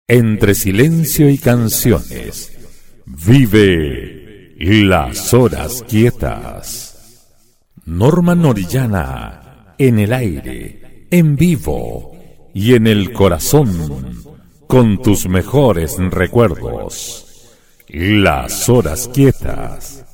Entre silencio y canciones, vive Las Horas Quietas. Norman Orellana, en el aire, en vivo y en el corazón, con tus mejores recuerdos. Las Horas Quietas.